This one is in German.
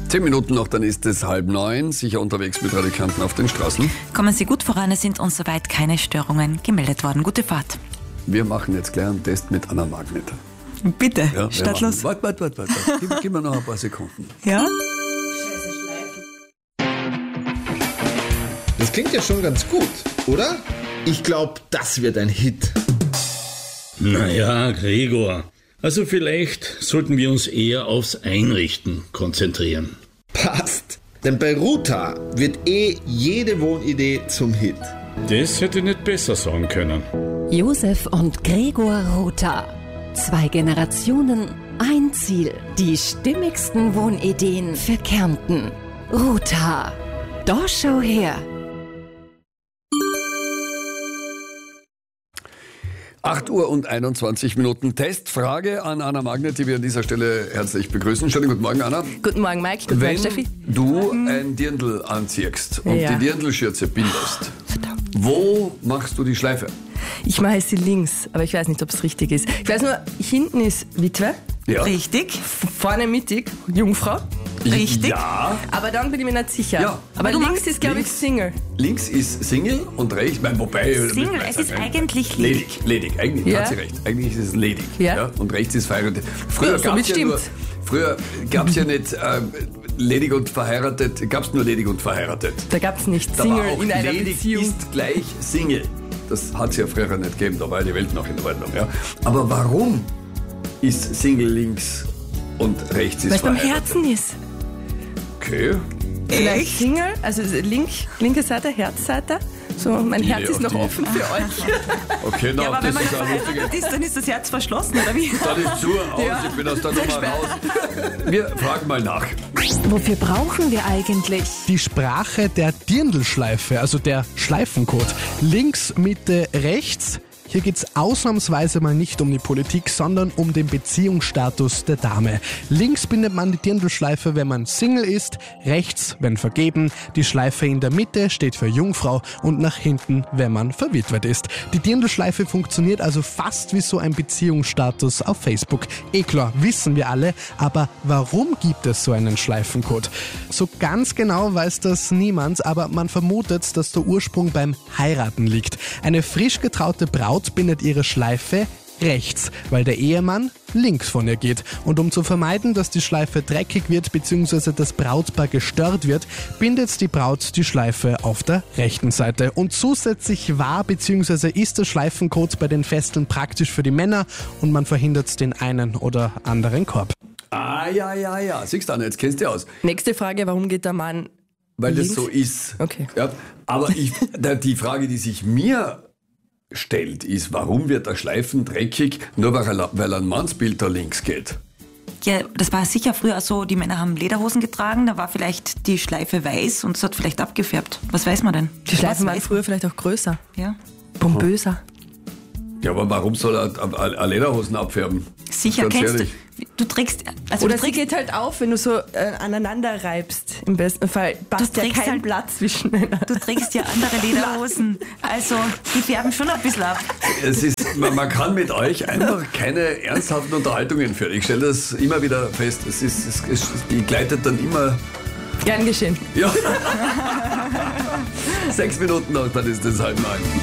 10 Minuten noch, dann ist es 8:30. Sicher unterwegs mit Radikanten auf den Straßen. Kommen Sie gut voran, es sind uns soweit keine Störungen gemeldet worden. Gute Fahrt. Wir machen jetzt gleich einen Test mit Anna Magnet. Bitte, Ja, statt los. Warte. Gib mir noch ein paar Sekunden. Ja? Das klingt ja schon ganz gut, oder? Ich glaube, das wird ein Hit. Naja, Gregor. Also vielleicht sollten wir uns eher aufs Einrichten konzentrieren. Passt. Denn bei Ruta wird jede Wohnidee zum Hit. Das hätte ich nicht besser sagen können. Josef und Gregor Rother. 2 Generationen, ein Ziel. Die stimmigsten Wohnideen für Kärnten. Rother. Da schau her. 8:21. Testfrage an Anna Magnet, die wir an dieser Stelle herzlich begrüßen. Schönen guten Morgen, Anna. Guten Morgen, Mike. Guten Morgen, Steffi. Wenn du ein Dirndl anziehst und Ja. die Dirndlschürze bindest, wo machst du die Schleife? Ich mache sie links, aber ich weiß nicht, ob es richtig ist. Ich weiß nur, hinten ist Witwe, Ja. Richtig. vorne mittig Jungfrau, Richtig. Ja. aber dann bin ich mir nicht sicher. Ja. Aber du links machst ist, glaube ich, links. Single. Links ist Single und rechts, wobei... Single, es ist eigentlich ledig. Ledig. Eigentlich Ja. hat sie recht. Eigentlich ist es ledig. Ja. Und rechts ist verheiratet. Früher Ja, somit gab es ja nicht ledig und verheiratet, gab es nur ledig und verheiratet. Da gab es nicht Da war Single auch in einer ledig Beziehung. ist gleich Single. Das hat es ja früher nicht gegeben, da war die Welt noch in Ordnung. Ja. Aber warum ist Single links und rechts ist Weil es beim verheiratet? Herzen ist. Okay. Vielleicht Single, also linke Seite, Herzseite. So, mein Herz Ja, ist noch die- offen für euch. Okay, na, Ja, aber wenn das man ist ein lustiges... verheiratet ist, dann ist das Herz verschlossen, oder wie? Dann ist zu aus, Ja. ich bin aus der Nummer raus. Wir fragen mal nach. Wofür brauchen wir eigentlich? Die Sprache der Dirndlschleife, also der Schleifencode. Links, Mitte, rechts. Hier geht's ausnahmsweise mal nicht um die Politik, sondern um den Beziehungsstatus der Dame. Links bindet man die Dirndlschleife, wenn man Single ist, rechts, wenn vergeben. Die Schleife in der Mitte steht für Jungfrau und nach hinten, wenn man verwitwet ist. Die Dirndlschleife funktioniert also fast wie so ein Beziehungsstatus auf Facebook. Klar, wissen wir alle, aber warum gibt es so einen Schleifencode? So ganz genau weiß das niemand, aber man vermutet, dass der Ursprung beim Heiraten liegt. Eine frisch getraute Braut bindet ihre Schleife rechts, weil der Ehemann links von ihr geht. Und um zu vermeiden, dass die Schleife dreckig wird bzw. das Brautpaar gestört wird, bindet die Braut die Schleife auf der rechten Seite. Und zusätzlich war bzw. ist der Schleifencode bei den Festeln praktisch für die Männer und man verhindert den einen oder anderen Korb. Ja. Siehst du, Anna, jetzt kennst du dich aus. Nächste Frage, warum geht der Mann Weil links? das so ist. Okay. Ja, aber die Frage, die sich mir stellt, ist, warum wird der Schleifen dreckig, nur weil ein Mannsbild da links geht? Ja, das war sicher früher so, die Männer haben Lederhosen getragen, da war vielleicht die Schleife weiß und es hat vielleicht abgefärbt. Was weiß man denn? Die Schleifen waren weiß früher vielleicht auch größer, Ja. pompöser. Ja, aber warum soll er Lederhosen abfärben? Sicher, Ganz kennst ehrlich. du trägst, also Oder du sie trägst, geht halt auf, wenn du so aneinander reibst. Im besten Fall passt ja trägst kein halt- Platz zwischen. du trägst ja andere Lederhosen, also die färben schon ein bisschen ab. Es ist, man kann mit euch einfach keine ernsthaften Unterhaltungen führen. Ich stelle das immer wieder fest. Die gleitet dann immer... Gern geschehen. Ja. 6 Minuten noch, dann ist es 8:30.